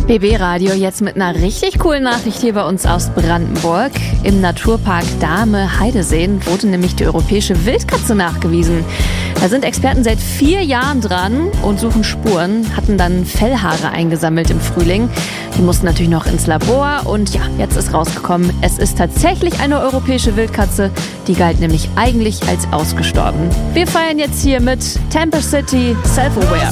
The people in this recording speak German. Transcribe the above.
BB Radio jetzt mit einer richtig coolen Nachricht hier bei uns aus Brandenburg. Im Naturpark Dahme-Heideseen wurde nämlich die europäische Wildkatze nachgewiesen. Da sind Experten seit 4 Jahren dran und suchen Spuren, hatten dann Fellhaare eingesammelt im Frühling. Die mussten natürlich noch ins Labor und ja, jetzt ist rausgekommen, es ist tatsächlich eine europäische Wildkatze. Die galt nämlich eigentlich als ausgestorben. Wir feiern jetzt hier mit Temper City Self-Aware.